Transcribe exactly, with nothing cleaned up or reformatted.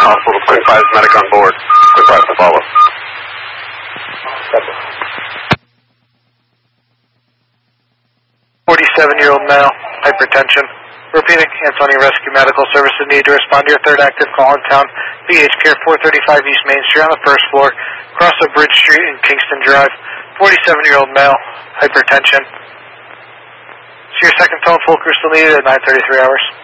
Hospital, Quinn five medic on board. Quinn five to follow. forty-seven-year-old male, hypertension. Repeating, Antonio Rescue Medical Services need to respond to your third active call in town. P H Care four thirty-five East Main Street on the first floor, across the Bridge Street and Kingston Drive. forty-seven-year-old male, hypertension. So your second tone full crew still needed at nine thirty-three hours.